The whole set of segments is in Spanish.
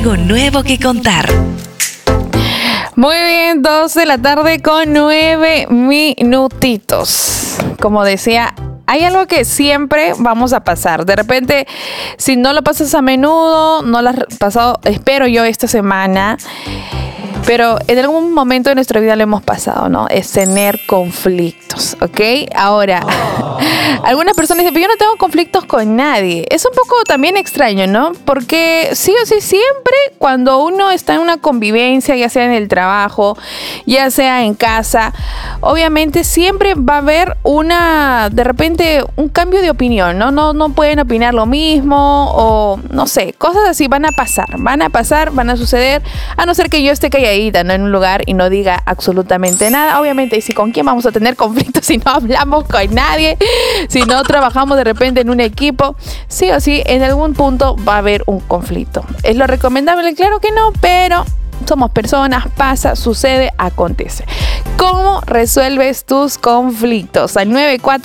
algo nuevo que contar. Muy bien, 2 de la tarde con 9 minutitos. Como decía, hay algo que siempre vamos a pasar. De repente, si no lo pasas a menudo, no lo has pasado, espero yo, esta semana. Pero en algún momento de nuestra vida lo hemos pasado, ¿no? Es tener conflictos, ¿ok? Ahora, algunas personas dicen, pero yo no tengo conflictos con nadie. Es un poco también extraño, ¿no? Porque sí o sí, siempre cuando uno está en una convivencia, ya sea en el trabajo, ya sea en casa, obviamente siempre va a haber de repente, un cambio de opinión, ¿no? No pueden opinar lo mismo o, no sé, cosas así van a pasar, van a suceder, a no ser que yo esté calladita, ¿no? En un lugar y no diga absolutamente nada. Obviamente, ¿y si con quién vamos a tener conflictos si no hablamos con nadie? Si no trabajamos de repente en un equipo, sí o sí, en algún punto va a haber un conflicto. ¿Es lo recomendable? Claro que no, pero somos personas, pasa, sucede, acontece. ¿Cómo resuelves tus conflictos? Al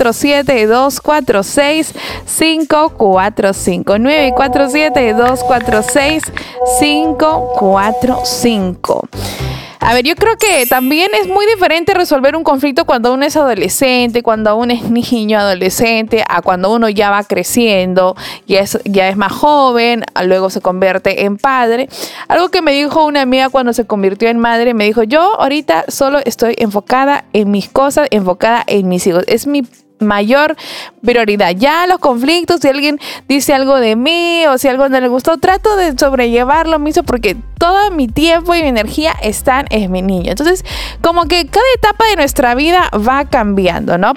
947-246-545. 947-246-545. A ver, yo creo que también es muy diferente resolver un conflicto cuando uno es adolescente, cuando uno es niño adolescente, a cuando uno ya va creciendo, ya es más joven, luego se convierte en padre. Algo que me dijo una amiga cuando se convirtió en madre, me dijo, yo ahorita solo estoy enfocada en mis cosas, enfocada en mis hijos. Es mi mayor prioridad. Ya los conflictos, si alguien dice algo de mí o si algo no le gustó, trato de sobrellevarlo mismo porque todo mi tiempo y mi energía están en mi niño. Entonces, como que cada etapa de nuestra vida va cambiando, ¿no?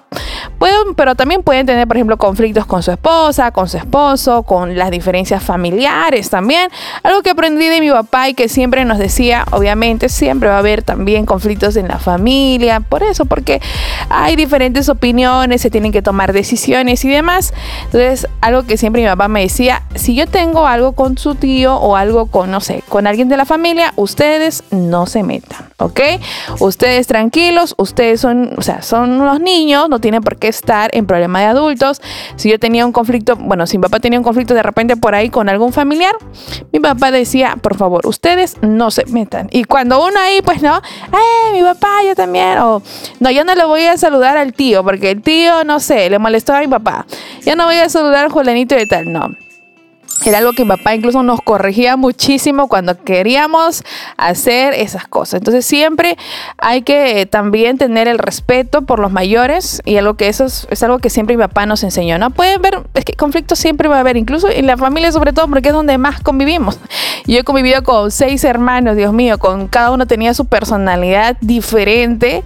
Pero también pueden tener, por ejemplo, conflictos con su esposa, con su esposo, con las diferencias familiares también. Algo que aprendí de mi papá y que siempre nos decía, obviamente, siempre va a haber también conflictos en la familia. Por eso, porque hay diferentes opiniones, se tienen que tomar decisiones y demás. Entonces, algo que siempre mi papá me decía, si yo tengo algo con su tío o algo con, no sé, con alguien de la familia, ustedes no se metan, ¿ok? Ustedes tranquilos, ustedes son unos niños, no tienen por qué estar en problemas de adultos. Si yo tenía un conflicto, si mi papá tenía un conflicto de repente por ahí con algún familiar, mi papá decía, por favor, ustedes no se metan. Y cuando uno ahí, pues no, mi papá, yo también, o no, yo no le voy a saludar al tío, porque el tío, no sé, le molestó a mi papá. Ya no voy a saludar al Juanito y tal, no. Era algo que mi papá incluso nos corregía muchísimo cuando queríamos hacer esas cosas. Entonces siempre hay que también tener el respeto por los mayores y algo que eso es algo que siempre mi papá nos enseñó, ¿no? Pueden ver, es que conflictos siempre va a haber, incluso en la familia sobre todo, porque es donde más convivimos. Yo he convivido con 6 hermanos, Dios mío, con cada uno tenía su personalidad diferente.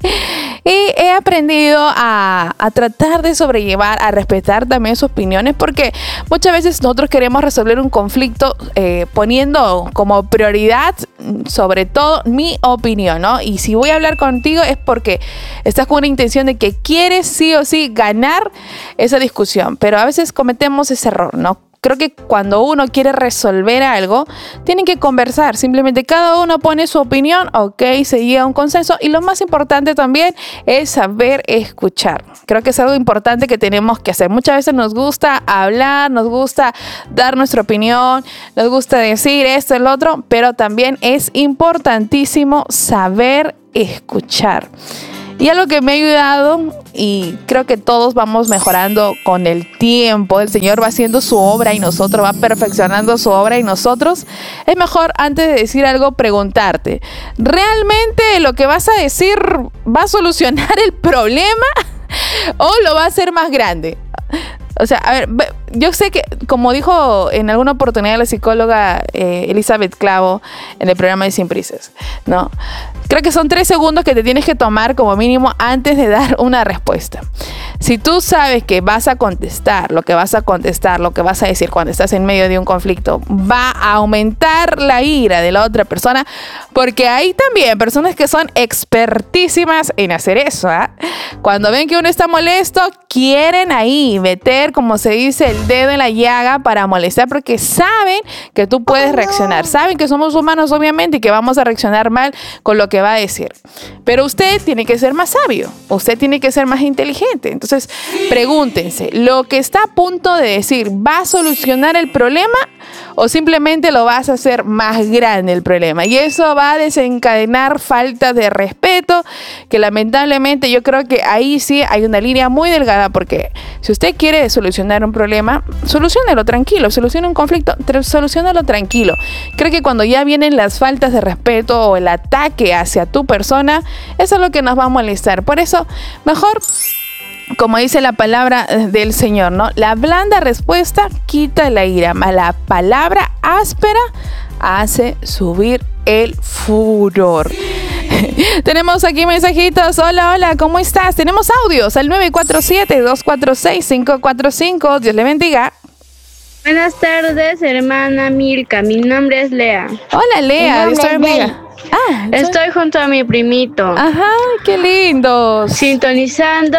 Y he aprendido a tratar de sobrellevar, a respetar también sus opiniones, porque muchas veces nosotros queremos resolver un conflicto poniendo como prioridad, sobre todo, mi opinión, ¿no? Y si voy a hablar contigo es porque estás con una intención de que quieres sí o sí ganar esa discusión, pero a veces cometemos ese error, ¿no? Creo que cuando uno quiere resolver algo, tienen que conversar. Simplemente cada uno pone su opinión, ok, se llega a un consenso. Y lo más importante también es saber escuchar. Creo que es algo importante que tenemos que hacer. Muchas veces nos gusta hablar, nos gusta dar nuestra opinión, nos gusta decir esto, el otro, pero también es importantísimo saber escuchar. Y algo que me ha ayudado, y creo que todos vamos mejorando con el tiempo, el Señor va haciendo su obra y nosotros va perfeccionando su obra y nosotros, es mejor antes de decir algo preguntarte, ¿realmente lo que vas a decir va a solucionar el problema o lo va a hacer más grande? O sea, a ver, yo sé que, como dijo en alguna oportunidad la psicóloga Elizabeth Clavo en el programa de Sin Prisas, ¿no? Creo que son 3 segundos que te tienes que tomar como mínimo antes de dar una respuesta. Si tú sabes que vas a contestar, lo que vas a decir cuando estás en medio de un conflicto, va a aumentar la ira de la otra persona, porque hay también personas que son expertísimas en hacer eso, ¿eh? Cuando ven que uno está molesto, quieren ahí meter poner, como se dice, el dedo en la llaga para molestar, porque saben que tú puedes reaccionar. Saben que somos humanos, obviamente, y que vamos a reaccionar mal con lo que va a decir. Pero usted tiene que ser más sabio. Usted tiene que ser más inteligente. Entonces, pregúntense, ¿lo que está a punto de decir va a solucionar el problema o simplemente lo vas a hacer más grande el problema? Y eso va a desencadenar falta de respeto, que lamentablemente yo creo que ahí sí hay una línea muy delgada, porque si usted quiere solucionar un problema, soluciónelo tranquilo, solucione un conflicto, soluciónalo tranquilo. Creo que cuando ya vienen las faltas de respeto o el ataque hacia tu persona, eso es lo que nos va a molestar. Por eso, mejor, como dice la palabra del Señor, ¿no? La blanda respuesta quita la ira, mas la palabra áspera hace subir el furor. Tenemos aquí mensajitos. Hola, hola, ¿cómo estás? Tenemos audios al 947-246-545. Dios le bendiga. Buenas tardes, hermana Milka. Mi nombre es Lea. Hola, Lea. Dios te bendiga. Estoy junto a mi primito. Ajá, qué lindos. Sintonizando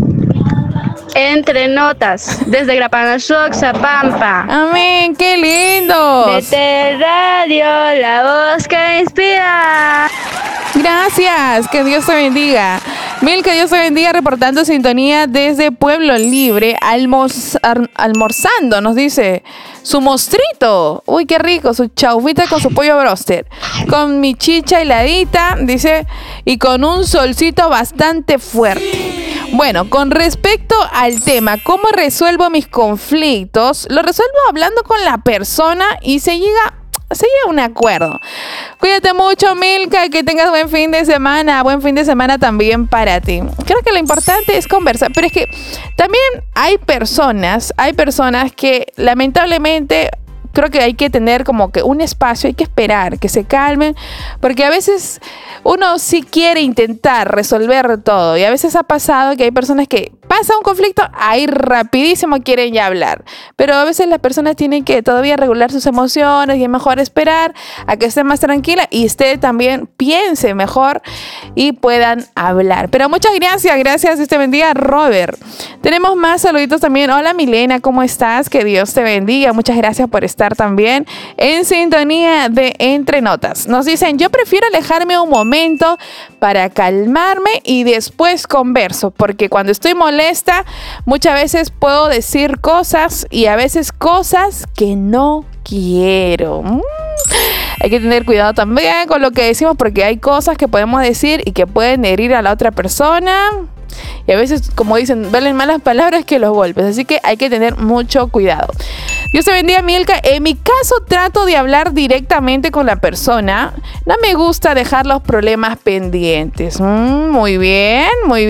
Entre Notas desde Grapanaxoc, Pampa. Amén, qué lindos. Vete Radio, la voz que inspira. Gracias, que Dios te bendiga. Milka, Dios te bendiga, reportando sintonía desde Pueblo Libre, almorzando, nos dice, su mostrito. Uy, qué rico, su chaufita con su pollo broster, con mi chicha heladita, dice, y con un solcito bastante fuerte. Bueno, con respecto al tema, ¿cómo resuelvo mis conflictos? Lo resuelvo hablando con la persona y se llega a un acuerdo. Cuídate mucho, Milka, que tengas buen fin de semana también para ti. Creo que lo importante es conversar, pero es que también hay personas que lamentablemente creo que hay que tener como que un espacio, hay que esperar que se calmen, porque a veces uno sí quiere intentar resolver todo, y a veces ha pasado que hay personas que pasa un conflicto, ahí rapidísimo quieren ya hablar, pero a veces las personas tienen que todavía regular sus emociones y es mejor esperar a que esté más tranquila y usted también piense mejor y puedan hablar. Pero muchas gracias, Dios te bendiga, Robert. Tenemos más saluditos también. Hola, Milena, ¿cómo estás? Que Dios te bendiga. Muchas gracias por estar también en sintonía de Entre Notas. Nos dicen, yo prefiero alejarme un momento para calmarme y después converso, porque cuando estoy molesta, muchas veces puedo decir cosas y a veces cosas que no quiero. Hay que tener cuidado también con lo que decimos, porque hay cosas que podemos decir y que pueden herir a la otra persona. Y a veces, como dicen, valen más las palabras que los golpes. Así que hay que tener mucho cuidado. Dios te bendiga, Milka. En mi caso, trato de hablar directamente con la persona. No me gusta dejar los problemas pendientes. Muy bien.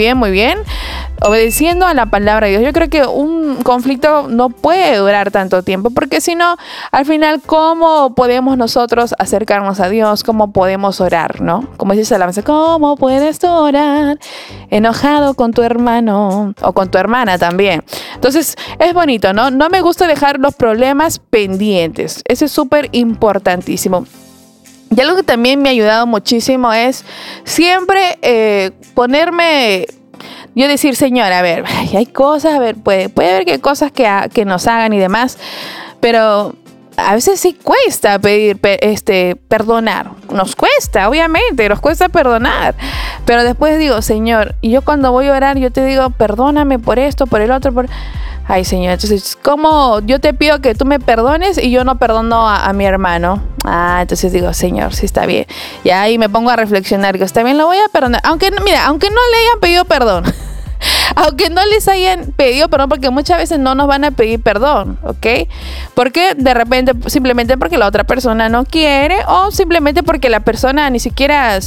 Obedeciendo a la palabra de Dios. Yo creo que un conflicto no puede durar tanto tiempo, porque si no, al final, ¿cómo podemos nosotros acercarnos a Dios? ¿Cómo podemos orar, no? Como dice la alabanza, ¿cómo puedes orar enojado con tu hermano o con tu hermana también? Entonces, es bonito, ¿no? No me gusta dejar los problemas pendientes. Eso es súper importantísimo. Y algo que también me ha ayudado muchísimo es siempre ponerme... Yo decir, Señor, a ver, hay cosas, a ver, puede haber que cosas que nos hagan y demás, pero a veces sí cuesta perdonar. Nos cuesta, obviamente, nos cuesta perdonar. Pero después digo, Señor, y yo cuando voy a orar, yo te digo, perdóname por esto, por el otro, Ay, Señor, entonces, ¿cómo yo te pido que tú me perdones y yo no perdono a mi hermano? Entonces digo, Señor, sí está bien. Y ahí me pongo a reflexionar, digo, está bien, lo voy a perdonar. Aunque no le hayan pedido perdón. Aunque no les hayan pedido perdón, porque muchas veces no nos van a pedir perdón, ¿ok? Porque de repente, simplemente porque la otra persona no quiere, o simplemente porque la persona ni siquiera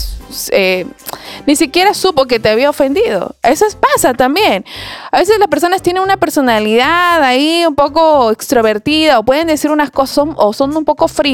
supo que te había ofendido. Eso pasa también. A veces las personas tienen una personalidad ahí un poco extrovertida, o pueden decir unas cosas o son un poco frías.